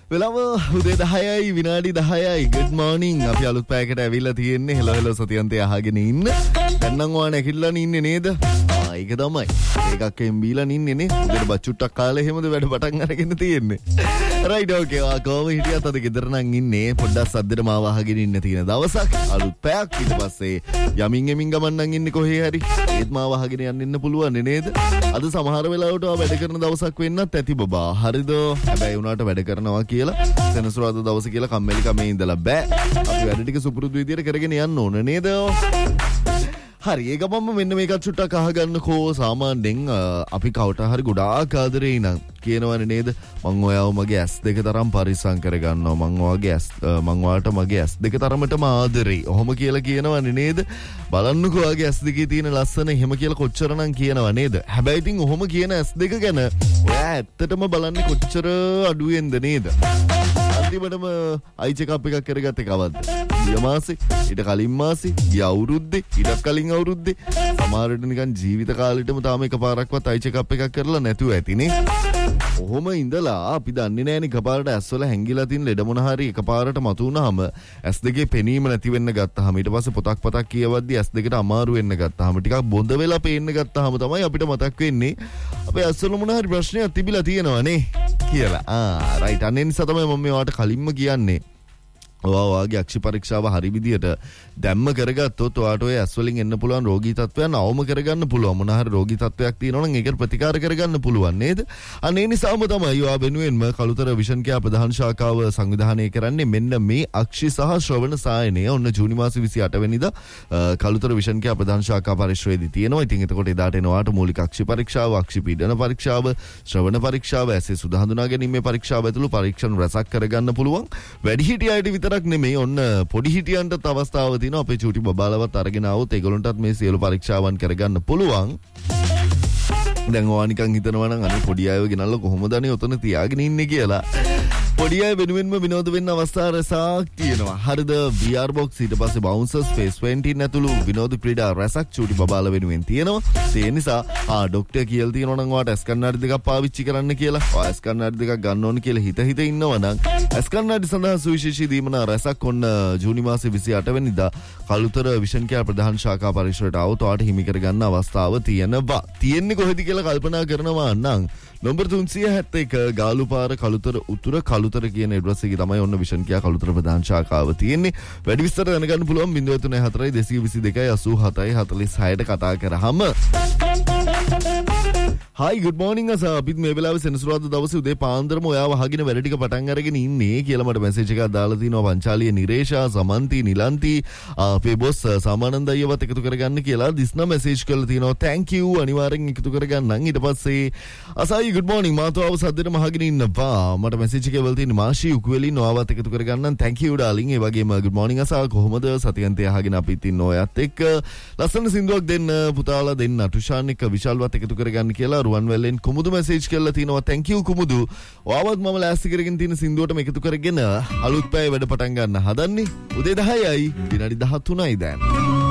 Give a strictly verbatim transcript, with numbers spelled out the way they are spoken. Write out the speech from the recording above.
වෙලාව උදේ දහයයි විනාඩි දහයයි. good morning. අපි අලුත් පැයකට ඇවිල්ලා තියෙන්නේ. hello hello සතියන්තේ අහගෙන ඉන්න. දැන් නම් ඔයා නැගිටලා ඉන්නේ නේද? ආ ඒක තමයි. ඒකක් එම්බීලා ඉන්නේ නේ. උදේට බච්චුට්ටක් කාලේ එහෙමද වැඩ පටන් අරගෙන තියෙන්නේ. right okay. ආ කොහොම හිටියත් අද ගෙදර නම් ඉන්නේ. පොඩ්ඩක් සද්දෙට මාව අහගෙන ඉන්න තියෙන දවසක්. අලුත් පැයක් ඊට පස්සේ යමින් එමින් ගමන් නම් ඉන්නේ කොහේ හරි. ඒත් මාව අහගෙන යන්න ඉන්න පුළුවන් නේද? අද සමහර වෙලාවට ඔයා වැඩ කරන දවසක් වෙන්නත් ඇති බබා. හරිද? හැබැයි උනාට වැඩ කරනවා කියලා සෙනසුරාදා දවස කියලා කම්මැලි කමේ ඉඳලා බෑ. අපි වැඩ ටික සුපුරුදු විදියට කරගෙන යන්න ඕන නේද? හරි ඒක මම මෙන්න මේකත් චුට්ටක් අහගන්නකෝ. සාමාන්‍යයෙන් අපි කවට හරි ගොඩාක් ආදරේ නම් කියනවනේ නේද? මං ඔයාව මගේ ඇස් දෙක තරම් පරිස්සම් කරගන්නවා. මං ඔයාගේ ඇස් මං ඔයාලට මගේ ඇස් දෙක තරමටම ආදරේ. ඔහොම කියලා කියනවනේ නේද? බලන්නකෝ ඔයාගේ ඇස් දෙකේ තියෙන ලස්සන එහෙම කියලා කොච්චරනම් කියනවා නේද? හැබැයි ඉතින් ඔහොම කියන ඇස් දෙක ගැන ඔයා ඇත්තටම බලන්නේ කොච්චර අඩුවෙන්ද නේද? අන්තිමටම අයි චෙකප් එකක් කරගත්තේ කවද්ද? ගිය මාසේ, ඊට කලින් මාසේ, ගිය අවුරුද්දේ, ඊට කලින් අවුරුද්දේ. සමහරවිට නිකන් ජීවිත කාලෙටම තාම එකපාරක්වත් අයි චෙකප් එකක් කරලා නැතුව ඇතිනේ. ඔහොම ඉඳලා අපි දන්නේ නැහැනේ එකපාරට ඇස්වල හැංගිලා තියෙන ලෙඩ මොන හරි එකපාරට මතුවුනහම ඇස් දෙකේ පෙනීම නැති වෙන්න ගත්තාම ඊට පස්සේ පොතක් පතක් කියවද්දි ඇස් දෙකට අමාරු වෙන්න ගත්තාම ටිකක් බොඳ වෙලා පේන්න ගත්තාම තමයි අපිට මතක් වෙන්නේ අපේ ඇස්වල මොන හරි ප්‍රශ්නයක් තිබිලා තියෙනවා නේ කියලා. ආ රයිට්. අනේ නිසා තමයි මම මේවට කලින්ම කියන්නේ. ඔයා ඔයාගේ අක්ෂි පරීක්ෂාව හරි විදියට දැම්ම කරගත්තොත් ඔයාට ඔය ඇස් වලින් එන්න පුළුවන් රෝගී තත්ත්වයන් අවම කරගන්න පුළුවන්. මොන හරි රෝගී තත්ත්වයක් තියෙනවා නම් ඒකට ප්‍රතිකාර කරගන්න පුළුවන් නේද? අනේ නිසාම තමයි ඔයා වෙනුවෙන්ම කළුතර විෂන් කෙයා ප්‍රධාන ශාඛාව සංවිධානය කරන්නේ මෙන්න මේ අක්ෂි සහ ශ්‍රවණ සායනය. ඔන්න ජූනි මාසේ විසිඅට වෙනිදා කළුතර විෂන් කෙයා ප්‍රධාන ශාඛා පරිශ්‍රයේදී තියෙනවා. ඉතින් එතකොට එදාට එන ඔයාට මූලික අක්ෂි පරීක්ෂාව, අක්ෂි පීඩන පරීක්ෂාව, ශ්‍රවණ පරීක්ෂාව, ඇසේ සුද හඳුනා ගැනීමේ පරීක්ෂාව ඇතුළු පරීක්ෂණ රැසක් කරගන්න පුළුවන්. වැඩිහිටියන්ට විතරක් නෙමෙයි ඔන්න පොඩි හිටියන්ටත් අවස්ථාව තියෙනවා. අපේ චූටි බබාලවත් අරගෙන આવොත් ඒගොල්ලන්ටත් මේ සියලු පරීක්ෂාවන් කරගන්න පුළුවන්. දැන් ඔයා නිකන් හිතනවා නම් අනේ පොඩි අයව ගෙනල්ලා කොහොමද අනේ ඔතන තියාගෙන ඉන්නේ කියලා. පොඩි අය වෙනුවෙන්ම විනෝද වෙන්න අවස්ථා රසක් තියෙනවා. හරිද? වී ආර් box ඊට පස්සේ bouncers face painting ඇතුළු විනෝද ක්‍රීඩා රසක් චූටි බබාලා වෙනුවෙන් තියෙනවා. ඒ නිසා ආ ડોක්ටර් කියලා තියෙනවා නම් ඔයාට ඇස් කණ්ණාඩි දෙකක් පාවිච්චි කරන්න කියලා. ඔයා ඇස් කණ්ණාඩි දෙකක් ගන්න ඕන කියලා හිත හිත ඉන්නවා නම් ඇස් කණ්ණාඩි සඳහා සුවිශේෂී දීමනා රසක් ඔන්න ජූනි මාසේ විසිඅට වෙනිදා කළුතර විෂන් කෙයා ප්‍රධාන ශාඛා පරිශ්‍රයට આવොත් ඔයාට හිමි කරගන්න අවස්ථාව තියෙනවා. තියෙන්නේ කොහෙද කියලා කල්පනා කරනවා නම් නම්බර් තුන්සිය හැත්තෑ එක ගාලුපාර කළුතර උතුර කළුතර කියන ඇඩ්‍රස් එකේ තමයි ඔන්න විෂන් කෙයා කළුතර ප්‍රධාන ශාඛාව තියෙන්නේ. වැඩි විස්තර දැනගන්න පුළුවන් ज़ीरो तीन चार दो दो दो दो अस्सी सात चार छह කතා කරාම. Hi good morning අස අපිත් මේ වෙලාවේ සෙනසුරාදා දවසේ උදේ පාන්දරම ඔයාව අහගෙන වැඩ ටික පටන් අරගෙන ඉන්නේ කියලා මට මැසේජ් එකක් දාලා තිනවා. පංචාලිය නිරේෂා, සමන්ති, නිලන්ති, අපේ බොස් සාමානන්ද අයියවත් එකතු කරගන්න කියලා දිස්නා මැසේජ් කරලා තිනවා. thank you අනිවාර්යෙන් එකතු කරගන්නම්. ඊට පස්සේ අසයි good morning මාතෝව සද්දෙටම අහගෙන ඉන්නවා. මට මැසේජ් එකක් වල තියෙන මාෂි උකුවෙලින් ඔයාවත් එකතු කරගන්නම්. thank you darling. ඒ වගේම good morning අස කොහොමද සතියන්තය අහගෙන අපිත් ඉන්න ඔයත් එක්ක ලස්සන සින්දුවක් දෙන්න පුතාලා දෙන්න ටුෂාන් එක්ක විශාල්වත් එකතු කරගන්න කියලා රුවන්වැල්ලෙන් කුමුදු මැසේජ් කරලා තිනවා. thank you කුමුදු. ඔයාවත් මම ලෑස්ති කරගෙන තියෙන සින්දුවටම එකතු කරගෙන අලුත් පැය වැඩ පටන් ගන්න හදන්නේ. උදේ දහයයි විනාඩි දහතුනයි දැන්.